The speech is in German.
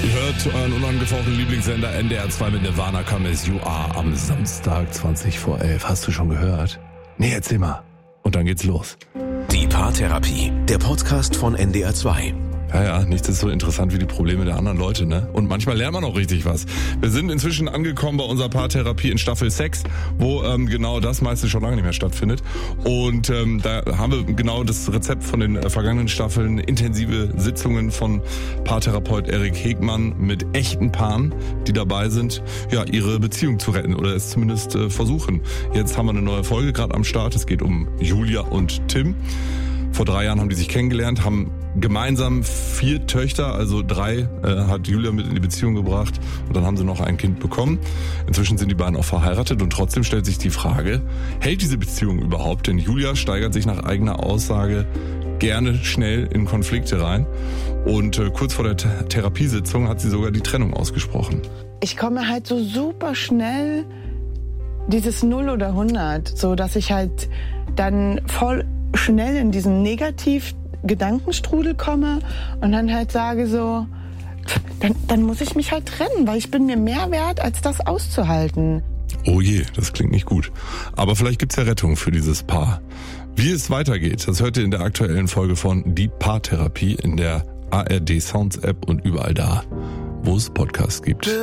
Ihr hört euren unangefauchten Lieblingssender NDR 2 mit Nirvana Come As You Are am Samstag 20 vor 11. Hast du schon gehört? Nee, erzähl mal. Und dann geht's los. Die Paartherapie, der Podcast von NDR 2. Ja, nichts ist so interessant wie die Probleme der anderen Leute, ne? Und manchmal lernt man auch richtig was. Wir sind inzwischen angekommen bei unserer Paartherapie in Staffel 6, wo genau das meiste schon lange nicht mehr stattfindet. Und da haben wir genau das Rezept von den vergangenen Staffeln, intensive Sitzungen von Paartherapeut Erik Hegmann mit echten Paaren, die dabei sind, ja, ihre Beziehung zu retten oder es zumindest versuchen. Jetzt haben wir eine neue Folge gerade am Start. Es geht um Julia und Tim. Vor 3 Jahren haben die sich kennengelernt, haben gemeinsam 4 Töchter, also 3 hat Julia mit in die Beziehung gebracht und dann haben sie noch ein Kind bekommen. Inzwischen sind die beiden auch verheiratet und trotzdem stellt sich die Frage, hält diese Beziehung überhaupt? Denn Julia steigert sich nach eigener Aussage gerne schnell in Konflikte rein und kurz vor der Therapiesitzung hat sie sogar die Trennung ausgesprochen. Ich komme halt so super schnell dieses 0 oder 100, so dass ich halt dann voll schnell in diesen Negativ-Gedankenstrudel komme und dann halt sage so, dann muss ich mich halt trennen, weil ich bin mir mehr wert, als das auszuhalten. Oh je, das klingt nicht gut. Aber vielleicht gibt's ja Rettung für dieses Paar. Wie es weitergeht, das hört ihr in der aktuellen Folge von Die Paartherapie in der ARD Sounds App und überall da, wo es Podcasts gibt.